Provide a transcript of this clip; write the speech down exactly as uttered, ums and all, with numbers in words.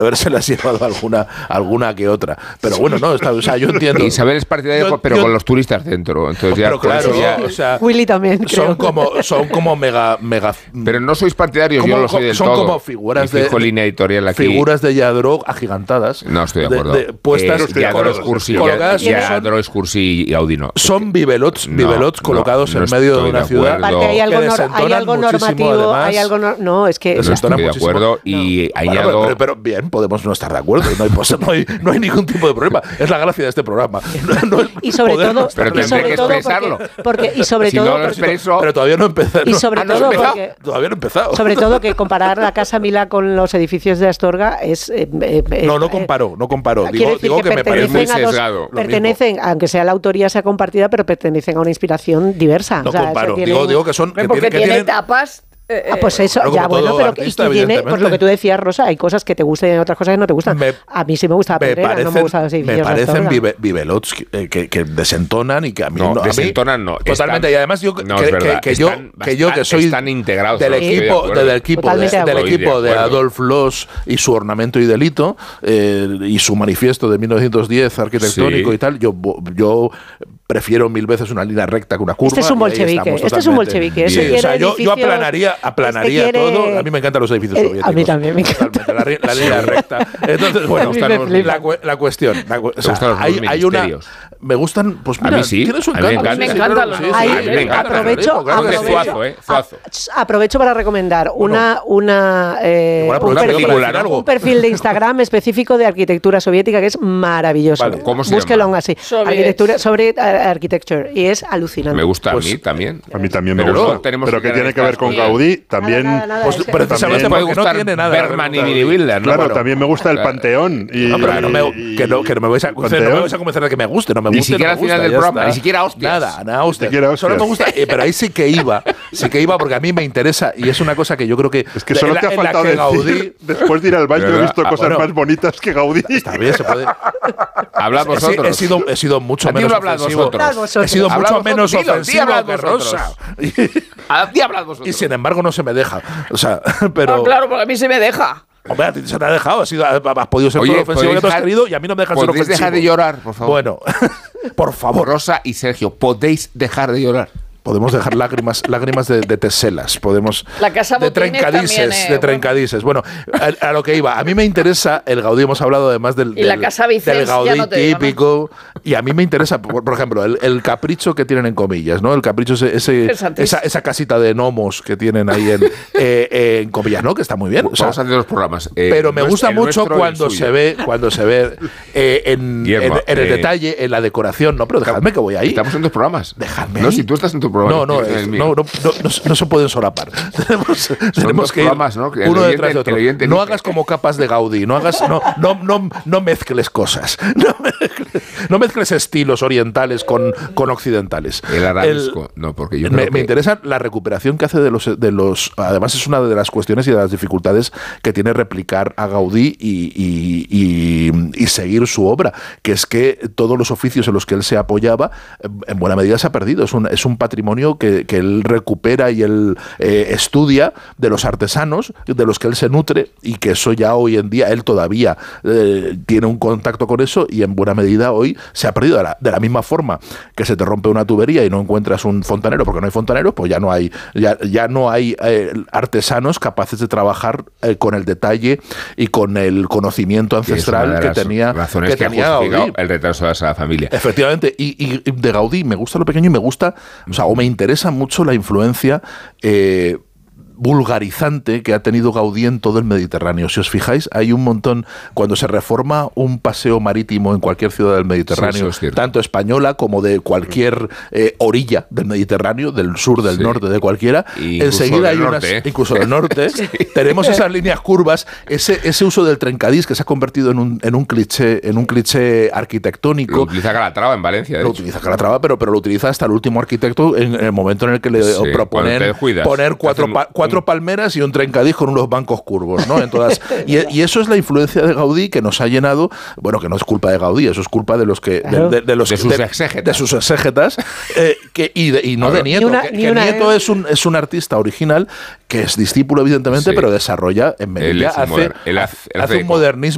haberse las llevado alguna, alguna que otra. Pero bueno, no, está, o sea, yo entiendo. Isabel es partidario, yo, pero yo, con los turistas dentro. Entonces ya, pero claro, ya, o sea, Willy también. Son creo. como, son como mega, mega. Pero no sois partidarios, como, yo lo soy del son todo. Son como figuras de, línea editorial aquí. Figuras de Yadro agigantadas. No estoy de acuerdo. De, de, puestas eh, Yadro es Cursi, Yadro es Cursi y Audi no. Son bibelots, bibelots no, colocados no, en medio de una de ciudad. Porque hay algo, nor, hay algo normativo, además, hay algo no, no, es que no estoy de acuerdo y no. añado. Bueno, pero, pero bien, podemos no estar de acuerdo. No hay, no, hay, no hay ningún tipo de problema. Es la gracia de este programa. No, no y sobre todo, no pero tendré que expresarlo. Porque, porque, y sobre si todo, no lo expreso, pero todavía no he empezado. Y sobre ah, ¿no todo, porque, todavía no he empezado. Sobre todo que comparar la Casa Milá con los edificios de Astorga es. Eh, eh, no, no comparo, no comparo. Digo, digo que, que me parece muy sesgado. Pertenecen, aunque sea la autoría sea compartida, pero pertenecen a una inspiración diversa. No o sea, comparo. Tienen, digo, digo que son. Que porque tienen, que tiene tienen, tapas. Ah, pues eso, claro, ya bueno, pero artista, y tiene, pues lo que tú decías, Rosa, hay cosas que te gustan y otras cosas que no te gustan. Me, a mí sí me gusta la pedrera, parecen, no me gustan los edificios. Me parecen vive, vivelots que, que, que desentonan y que a mí no, no. Desentonan no. Totalmente, están, y además yo no, que, es verdad, que, que, están, yo, que yo que soy están integrados, del equipo, de del equipo, de, de del equipo de, de Adolf Loos y su Ornamento y Delito eh, y su manifiesto de mil novecientos diez arquitectónico sí. y tal, yo, yo prefiero mil veces una línea recta que una curva. Este es un bolchevique, este es un bolchevique. Sí, o sea, yo, yo aplanaría, aplanaría este quiere... todo. A mí me encantan los edificios soviéticos. A mí también me encanta. La, la línea recta. Entonces, bueno, la, la cuestión. La, o sea, hay, hay una. Me gustan, pues mira, a mí sí. Tienes un a mí me encantan los Aprovecho, aprovecho para recomendar una, una, eh, bueno, un, perfil, algo. un perfil de Instagram específico de arquitectura soviética que es maravilloso. Vale, ¿cómo se Búsquelo llama? así. Arquitectura sobre uh, architecture y es alucinante. Me gusta pues, a mí también. A mí también me pero gusta. No, tenemos pero que, que tiene que ver con Gaudí también. Nada, nada, nada, pues, precisamente puede porque gustar no tiene nada. Berman y Mini Builder, ¿no? Claro, bueno, también me gusta el claro. Panteón. Y, no, pero no me, que, no, que no me vais a convencer, no me vais a convencer de que me guste, no me guste. Ni siquiera no al final gusta, del programa, ni siquiera hostias. Nada, nada, hostias. Siquiera hostias. Solo me gusta, eh, pero ahí sí que iba, sí que iba porque a mí me interesa y es una cosa que yo creo que es que solo te ha faltado decir, Gaudí, después de ir al baño he visto cosas ah, bueno, más bonitas que Gaudí. Está bien, se puede. Hablad vosotros. He sido, he sido mucho menos ofensivo. He sido mucho menos ofensivo que Rosa. Hablad vosotros. Y sin embargo no se me deja. O sea, pero. No, claro, porque a mí se me deja. Hombre, a ti se te ha dejado, has, sido, has podido ser Oye, todo lo ofensivo que tú has dejar, querido y a mí no me dejan ser ofensivo. ¿Podéis dejar de llorar, por favor? Bueno, por favor. Rosa y Sergio, ¿podéis dejar de llorar? Podemos dejar lágrimas, lágrimas de, de teselas, podemos la casa de trencadices, eh, de trencadices. Bueno, a, a lo que iba, a mí me interesa el Gaudí, hemos hablado además del, y la del, casa Vicens, del Gaudí no típico, digo, y a mí me interesa, por, por ejemplo, el, el capricho que tienen en comillas, ¿no? El capricho ese, ese esa, esa casita de gnomos que tienen ahí en, eh, en comillas, ¿no? Que está muy bien. Vamos o sea, a hacer los programas. Eh, pero me gusta mucho cuando se ve, cuando se ve eh, en, Guillermo, en, en el eh, detalle, en la decoración. No, pero dejadme que voy ahí. Estamos en dos programas. Dejadme. No, ahí. si tú estás en tu programa. No, no, es, no, no, no, no, no se pueden solapar. tenemos tenemos que ir ¿no? que uno detrás de otro. No hagas como capas de Gaudí, no hagas, no, no, no, no mezcles cosas, no mezcles, no mezcles estilos orientales con, con occidentales. El arabesco, el, no, porque yo me, que... me interesa la recuperación que hace de los, de los. Además es una de las cuestiones y de las dificultades que tiene replicar a Gaudí y, y, y, y seguir su obra, que es que todos los oficios en los que él se apoyaba, en buena medida se ha perdido. Es un, es un patrimonio que, que él recupera y él eh, estudia de los artesanos de los que él se nutre y que eso ya hoy en día él todavía eh, tiene un contacto con eso y en buena medida hoy se ha perdido de la, de la misma forma que se te rompe una tubería y no encuentras un fontanero porque no hay fontaneros, pues ya no hay ya, ya no hay eh, artesanos capaces de trabajar eh, con el detalle y con el conocimiento ancestral que tenía, que que tenía Gaudí. El retraso de esa familia. Efectivamente, y, y de Gaudí me gusta lo pequeño y me gusta, o sea, o me interesa mucho la influencia eh, vulgarizante que ha tenido Gaudí en todo el Mediterráneo. Si os fijáis, hay un montón, cuando se reforma un paseo marítimo en cualquier ciudad del Mediterráneo, sí, tanto española como de cualquier eh, orilla del Mediterráneo, del sur, del sí. norte, de cualquiera, y enseguida hay unas, norte, ¿eh? incluso del norte, sí. tenemos esas líneas curvas, ese, ese uso del trencadís que se ha convertido en un, en un cliché, en un cliché arquitectónico. Lo utiliza Calatrava en Valencia, de Lo hecho. utiliza Calatrava, pero, pero lo utiliza hasta el último arquitecto en, en el momento en el que le sí, proponen poner cuatro, pa, cuatro Cuatro palmeras y un trencadís con unos bancos curvos, ¿no? En todas, y, y eso es la influencia de Gaudí que nos ha llenado, bueno, que no es culpa de Gaudí, eso es culpa de los que de, de, de los de sus de, exégetas, de sus exégetas eh, que, y, de, y no de Nieto, una, que, que una, Nieto es un es un artista original que es discípulo evidentemente, sí. pero desarrolla en Melilla hace, moder, él hace, él hace, hace un modernismo